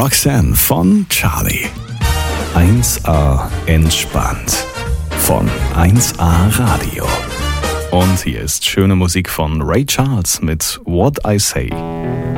Roxanne von Charlie. 1A entspannt von 1A Radio. Und hier ist schöne Musik von Ray Charles mit What I Say.